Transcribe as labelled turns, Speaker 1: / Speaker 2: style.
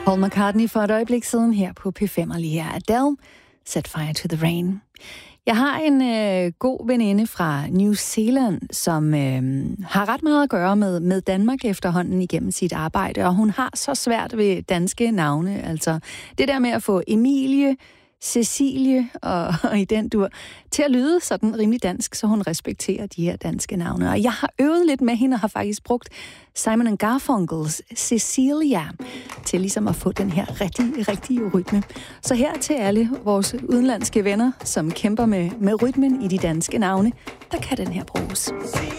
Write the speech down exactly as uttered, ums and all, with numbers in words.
Speaker 1: Paul McCartney for et øjeblik siden her på P fem, og lige her Adele, Set Fire to the Rain. Jeg har en øh, god veninde fra New Zealand, som øh, har ret meget at gøre med, med Danmark efterhånden igennem sit arbejde, og hun har så svært ved danske navne. Altså det der med at få Emilie, Cecilie og, og i den dur til at lyde sådan rimelig dansk, så hun respekterer de her danske navne. Og jeg har øvet lidt med hende og har faktisk brugt Simon and Garfunkels Cecilia til ligesom at få den her rigtige, rigtige rytme. Så her til alle vores udenlandske venner, som kæmper med, med rytmen i de danske navne, der kan den her bruges.